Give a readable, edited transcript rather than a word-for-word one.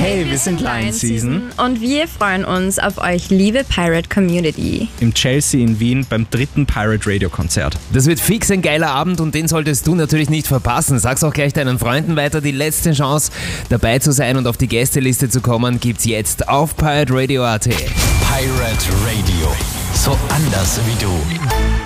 Hey, wir sind Lion Season und wir freuen uns auf euch, liebe Pirate Community. im Chelsea in Wien beim 3. Pirate Radio Konzert. Das wird fix ein geiler Abend und den solltest du natürlich nicht verpassen. Sag's auch gleich deinen Freunden weiter. Die letzte Chance, dabei zu sein und auf die Gästeliste zu kommen, gibt's jetzt auf pirateradio.at. Pirate Radio. So anders wie du.